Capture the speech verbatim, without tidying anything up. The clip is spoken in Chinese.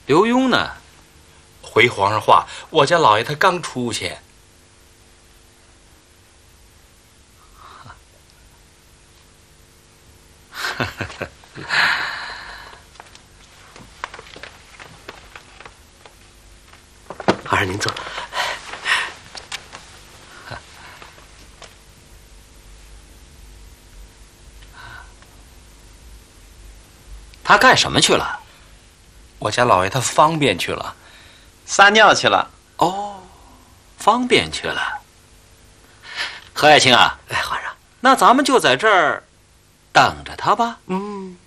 刘墉呢？ 回皇上话，我家老爷他刚出去。 二人您坐。 他干什么去了？ 我家老爷他方便去了， 撒尿去了。 哦，方便去了。何爱卿啊， 哎，皇上， 那咱们就在这儿等着他吧。 嗯。